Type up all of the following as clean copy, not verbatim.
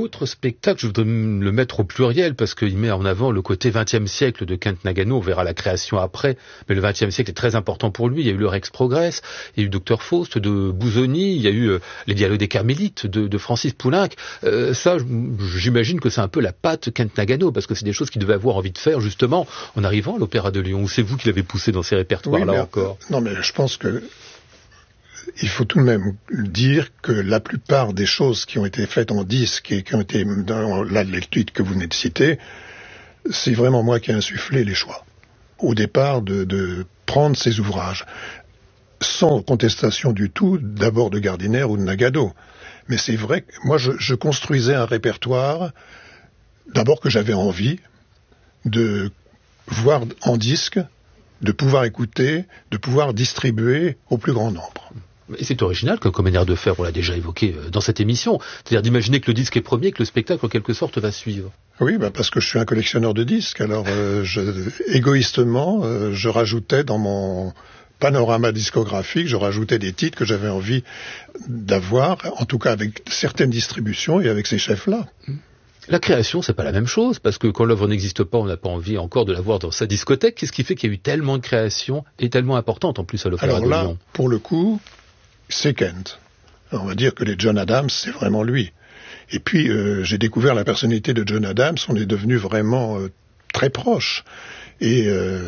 l'autre spectacle, je voudrais le mettre au pluriel parce qu'il met en avant le côté 20e siècle de Kent Nagano. On verra la création après, mais le 20e siècle est très important pour lui. Il y a eu le Rex Progress, il y a eu Dr Faust de Busoni, il y a eu les Dialogues des Carmélites de Francis Poulenc. Ça, j'imagine que c'est un peu la patte Kent Nagano parce que c'est des choses qu'il devait avoir envie de faire justement en arrivant à l'Opéra de Lyon. Ou c'est vous qui l'avez poussé dans ces répertoires-là encore? Non, mais je pense que il faut tout de même dire que la plupart des choses qui ont été faites en disque et qui ont été dans l'étude que vous venez de citer, c'est vraiment moi qui ai insufflé les choix. Au départ, de prendre ces ouvrages, sans contestation du tout, d'abord de Gardiner ou de Nagano. Mais c'est vrai que moi, je construisais un répertoire, d'abord que j'avais envie de voir en disque, de pouvoir écouter, de pouvoir distribuer au plus grand nombre. Et c'est original comme manière de faire, on l'a déjà évoqué dans cette émission, c'est-à-dire d'imaginer que le disque est premier, que le spectacle en quelque sorte va suivre. Oui, parce que je suis un collectionneur de disques, alors égoïstement, je rajoutais dans mon panorama discographique, je rajoutais des titres que j'avais envie d'avoir, en tout cas avec certaines distributions et avec ces chefs-là. La création, c'est pas la même chose, parce que quand l'œuvre n'existe pas, on n'a pas envie encore de la voir dans sa discothèque. Qu'est-ce qui fait qu'il y a eu tellement de créations et tellement importantes en plus à l'Opéra de Lyon? Alors là, pour le coup, c'est Kent. Alors on va dire que les John Adams, c'est vraiment lui. Et puis, j'ai découvert la personnalité de John Adams, on est devenus vraiment très proches. Et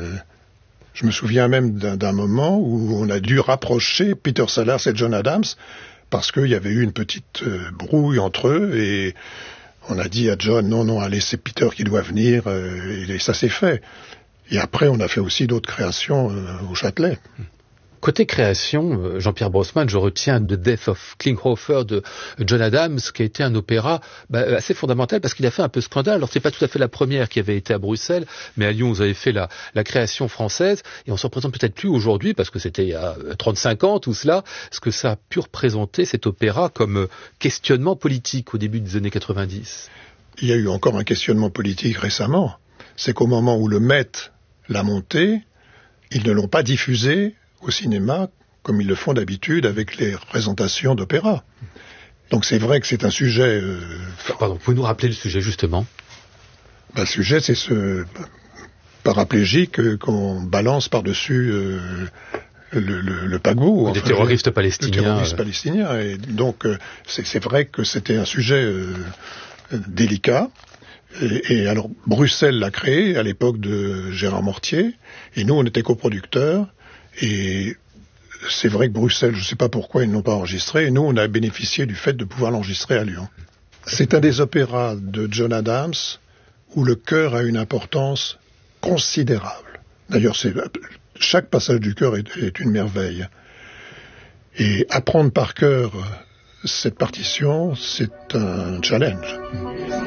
je me souviens même d'un moment où on a dû rapprocher Peter Sellers et John Adams, parce qu'il y avait eu une petite brouille entre eux, et on a dit à John, non, allez, c'est Peter qui doit venir, et ça s'est fait. Et après, on a fait aussi d'autres créations au Châtelet. Côté création, Jean-Pierre Brossman, je retiens The Death of Klinghoffer de John Adams, qui a été un opéra assez fondamental parce qu'il a fait un peu scandale. Alors c'est pas tout à fait la première qui avait été à Bruxelles, mais à Lyon vous avez fait la création française, et on s'en représente peut-être plus aujourd'hui parce que c'était il y a 35 ans tout cela, ce que ça a pu représenter cet opéra comme questionnement politique au début des années 90. Il y a eu encore un questionnement politique récemment. C'est qu'au moment où le Met l'a monté, ils ne l'ont pas diffusé au cinéma, comme ils le font d'habitude avec les représentations d'opéra. Donc c'est vrai que c'est un sujet... Pardon, vous pouvez nous rappeler le sujet justement? Le sujet, c'est ce paraplégique qu'on balance par-dessus le paquebot. Des terroristes palestiniens. Des terroristes palestiniens. Et donc c'est vrai que c'était un sujet délicat. Et alors Bruxelles l'a créé à l'époque de Gérard Mortier, et nous on était coproducteurs. Et c'est vrai que Bruxelles, je ne sais pas pourquoi ils ne l'ont pas enregistré, et nous on a bénéficié du fait de pouvoir l'enregistrer à Lyon. C'est un des opéras de John Adams où le chœur a une importance considérable. D'ailleurs, chaque passage du chœur est une merveille. Et apprendre par cœur cette partition, c'est un challenge.